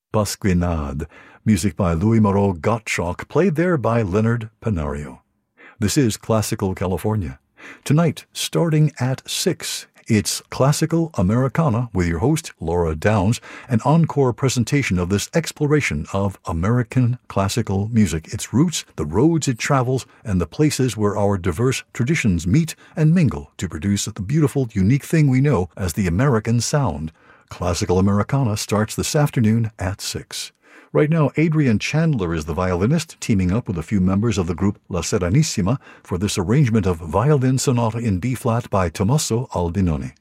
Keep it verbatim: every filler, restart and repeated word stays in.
Pasquinade, music by Louis Moreau Gottschalk, played there by Leonard Panario. This is Classical California. Tonight, starting at six, it's Classical Americana with your host, Laura Downs, an encore presentation of this exploration of American classical music, its roots, the roads it travels, and the places where our diverse traditions meet and mingle to produce the beautiful, unique thing we know as the American sound. Classical Americana starts this afternoon at six. Right now, Adrian Chandler is the violinist, teaming up with a few members of the group La Serenissima for this arrangement of Violin Sonata in B-flat by Tommaso Albinoni.